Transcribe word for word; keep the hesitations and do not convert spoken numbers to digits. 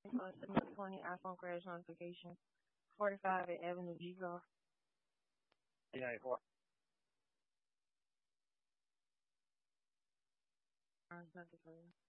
Uh, September twentieth, iPhone crash notification. forty-five at Avenue G Golf. Yeah, what? Uh, nothing for you.